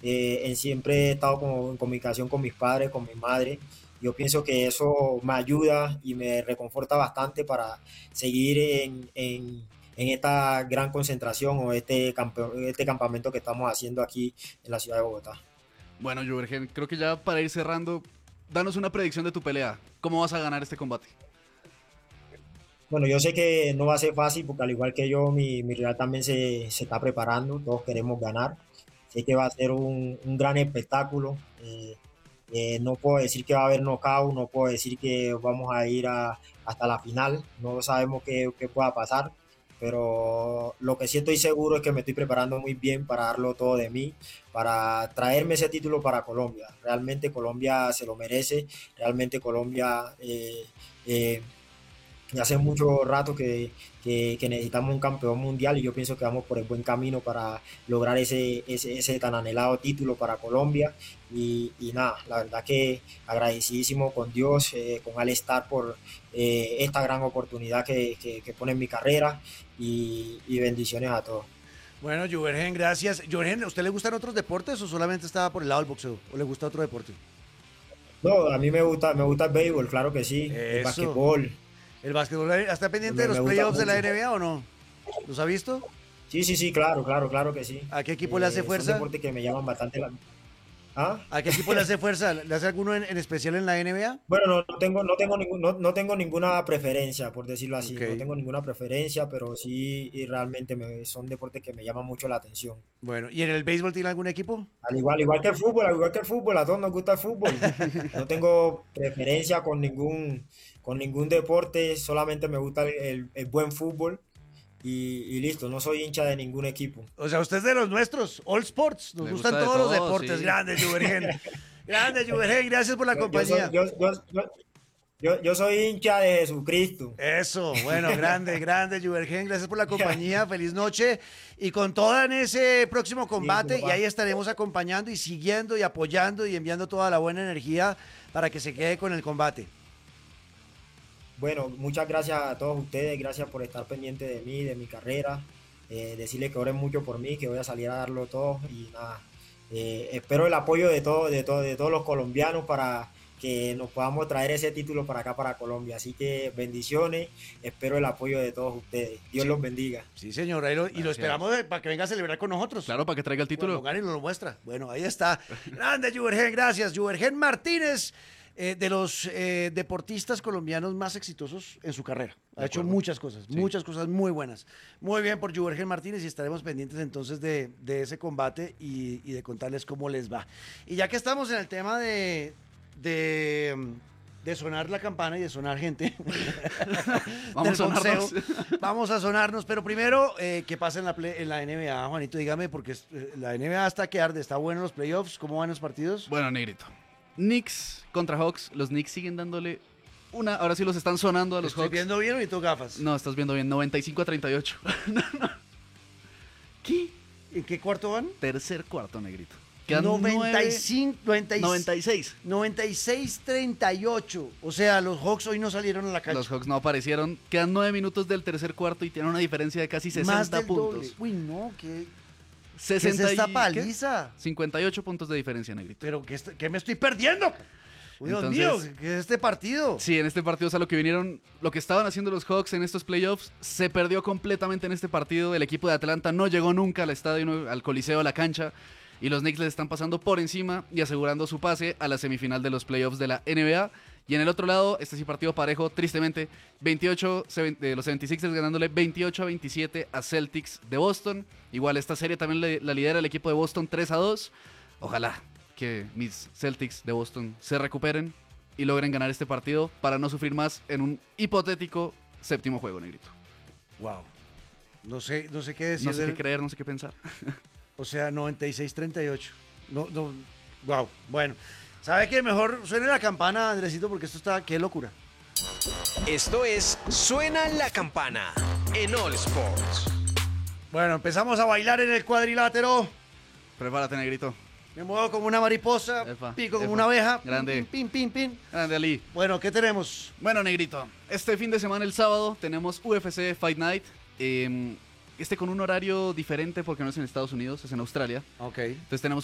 siempre he estado en comunicación con mis padres, con mi madre. Yo pienso que eso me ayuda y me reconforta bastante para seguir en esta gran concentración o este campamento que estamos haciendo aquí en la ciudad de Bogotá. Bueno, Juvergen, creo que ya para ir cerrando, danos una predicción de tu pelea. ¿Cómo vas a ganar este combate? Bueno, yo sé que no va a ser fácil porque al igual que yo, mi rival también se está preparando, todos queremos ganar. Sé que va a ser un gran espectáculo. No puedo decir que va a haber knockout, no puedo decir que vamos a ir hasta la final, no sabemos qué pueda pasar, pero lo que sí estoy seguro es que me estoy preparando muy bien para darlo todo de mí, para traerme ese título para Colombia. Realmente Colombia se lo merece, realmente Colombia... hace mucho rato que necesitamos un campeón mundial y yo pienso que vamos por el buen camino para lograr ese tan anhelado título para Colombia y nada, la verdad que agradecidísimo con Dios, con Al Star por esta gran oportunidad que pone en mi carrera y bendiciones a todos. Bueno, Juvergen, gracias. Juvergen, ¿a usted le gustan otros deportes o solamente estaba por el lado del boxeo? ¿O le gusta otro deporte? No, a mí me gusta el béisbol, claro que sí, el Eso. basquetbol. ¿El básquetbol está pendiente de los gusta playoffs de la mucho. NBA o no? ¿Los ha visto? Sí, claro que sí. ¿A qué equipo le hace Son fuerza? deportes que me llaman bastante la... ¿Ah? ¿A qué equipo le hace fuerza? ¿Le hace alguno en especial en la NBA? Bueno, no tengo ninguna preferencia, por decirlo así. Ok. No tengo ninguna preferencia, pero sí y realmente son deportes que me llaman mucho la atención. Bueno, ¿y en el béisbol tiene algún equipo? Igual que el fútbol, a todos nos gusta el fútbol. No tengo preferencia con ningún deporte, solamente me gusta el buen fútbol y listo, no soy hincha de ningún equipo. O sea, usted es de los nuestros, All Sports. Nos Le gustan gusta de todos los todo, deportes. sí. Grande, Juvergen. Grande, Juvergen. Gracias por la compañía. Yo soy hincha de Jesucristo. Eso, bueno, grande, grande, Juvergen. Gracias por la compañía. Feliz noche. Y con toda en ese próximo combate. Listo, Y ahí estaremos acompañando y siguiendo y apoyando y enviando toda la buena energía para que se quede con el combate. Bueno, muchas gracias a todos ustedes, gracias por estar pendiente de mí, de mi carrera, decirles que oren mucho por mí, que voy a salir a darlo todo y nada, espero el apoyo de todos los colombianos para que nos podamos traer ese título para acá, para Colombia, así que bendiciones, espero el apoyo de todos ustedes, Dios los bendiga. Sí, señor. Y lo Gracias. esperamos para que venga a celebrar con nosotros. Claro, para que traiga el título. Cuando gane nos lo muestra. Bueno, ahí está. Grande, Juvergen, gracias. Juvergen Martínez, de los deportistas colombianos más exitosos en su carrera. Ha hecho muchas cosas muy buenas. Muy bien por Juvergen Martínez y estaremos pendientes entonces de ese combate y de contarles cómo les va. Y ya que estamos en el tema de sonar la campana y de sonar gente. Vamos a sonarnos. Vamos a sonarnos, pero primero, ¿qué pasa en la NBA, Juanito? Dígame, porque la NBA está que arde, está bueno los playoffs, ¿cómo van los partidos? Bueno, negrito. Knicks contra Hawks. Los Knicks siguen dándole una. Ahora sí los están sonando a los ¿Estoy Hawks. viendo bien o necesito gafas? No, estás viendo bien. 95-38. ¿Qué? ¿En qué cuarto van? Tercer cuarto, negrito. Quedan 96. 96. O sea, los Hawks hoy no salieron a la cancha. Los Hawks no aparecieron. Quedan 9 minutos del tercer cuarto y tienen una diferencia de casi 60 Más del puntos. doble. Uy, no, ¿qué 60 es esta y- paliza? ¿qué? 58 puntos de diferencia, negrito. Pero ¿qué me estoy perdiendo? Uy, Dios Entonces- mío, ¿qué es este partido? Sí, en este partido, o sea, lo que estaban haciendo los Hawks en estos playoffs, se perdió completamente en este partido. El equipo de Atlanta no llegó nunca al estadio, al coliseo, a la cancha. Y los Knicks les están pasando por encima y asegurando su pase a la semifinal de los playoffs de la NBA. Y en el otro lado, este sí partido parejo, tristemente, 28, los 76ers ganándole 28-27 a Celtics de Boston. Igual esta serie también la lidera el equipo de Boston 3-2. Ojalá que mis Celtics de Boston se recuperen y logren ganar este partido para no sufrir más en un hipotético séptimo juego, negrito. Wow. No sé qué decir. No sé qué creer, no sé qué pensar. O sea, 96-38. No, wow. Bueno, ¿sabe qué? Mejor suene la campana, Andresito, porque esto está... ¡Qué locura! Esto es Suena la Campana en All Sports. Bueno, empezamos a bailar en el cuadrilátero. Prepárate, negrito. Me muevo como una mariposa, Efa, pico como efa. una abeja. Grande. Pin, pin, pin, pin. Grande, Ali. Bueno, ¿qué tenemos? Bueno, negrito, este fin de semana, el sábado, tenemos UFC Fight Night. Con un horario diferente porque no es en Estados Unidos, es en Australia. Ok. Entonces tenemos